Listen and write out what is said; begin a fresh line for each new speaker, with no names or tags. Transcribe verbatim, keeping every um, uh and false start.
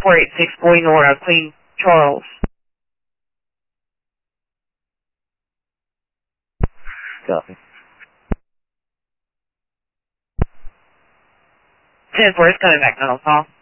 four eight six Boy Nora, Queen Charles.
Copy.
ten four is coming back now, call.